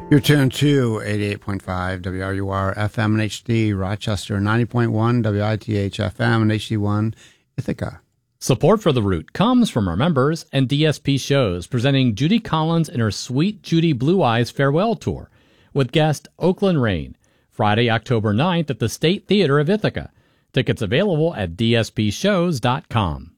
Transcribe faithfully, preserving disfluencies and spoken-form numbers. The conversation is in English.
You're tuned to eighty-eight point five W R U R F M and H D Rochester, ninety point one W I T H F M and H D one Ithaca. Support for The Root comes from our members and D S P Shows, presenting Judy Collins in her Sweet Judy Blue Eyes Farewell Tour with guest Oakland Rain, Friday, October ninth at the State Theater of Ithaca. Tickets available at D S P shows dot com.